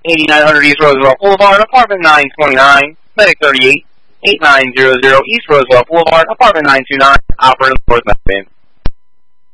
8900 East Roosevelt Boulevard, apartment 929, medic 38, 8900 East Roosevelt Boulevard, apartment 929, operator North Medicine.